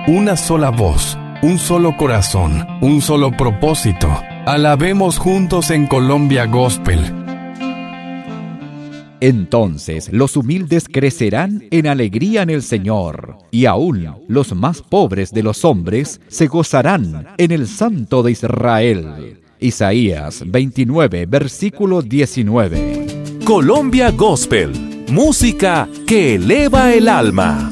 una sola voz, un solo corazón, un solo propósito. Alabemos juntos en Colombia Gospel. Entonces los humildes crecerán en alegría en el Señor, y aún los más pobres de los hombres se gozarán en el Santo de Israel. Isaías 29, versículo 19. Colombia Gospel, música que eleva el alma.